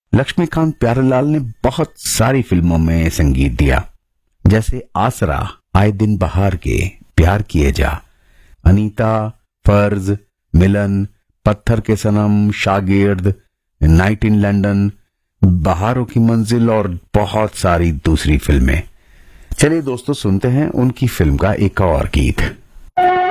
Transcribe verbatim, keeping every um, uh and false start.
लक्ष्मीकांत प्यारेलाल ने बहुत सारी फिल्मों में संगीत दिया, जैसे आसरा, आए दिन बहार के, प्यार किए जा, अनीता, फर्ज, मिलन, पत्थर के सनम, शागिर्द, नाइट इन लंदन, बहारों की मंजिल और बहुत सारी दूसरी फिल्में। चलिए दोस्तों, सुनते हैं उनकी फिल्म का एक और गीत।